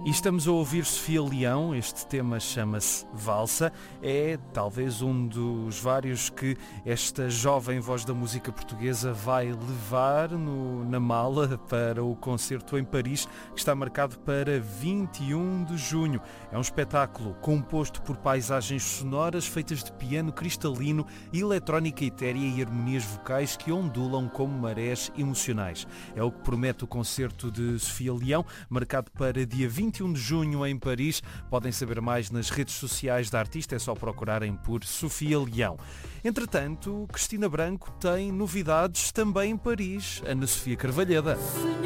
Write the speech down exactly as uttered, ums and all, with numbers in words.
E estamos a ouvir Sofia Leão, este tema chama-se Valsa, é talvez um dos vários que esta jovem voz da música portuguesa vai levar no, na mala para o concerto em Paris, que está marcado para vinte e um de junho. É um espetáculo composto por paisagens sonoras feitas de piano cristalino, eletrónica etérea e harmonias vocais que ondulam como marés emocionais. É o que promete o concerto de Sofia Leão, marcado para dia vinte e um de junho em Paris. Podem saber mais nas redes sociais da artista, é só procurarem por Sofia Leão. Entretanto, Cristina Branco tem novidades também em Paris. Ana Sofia Carvalheda.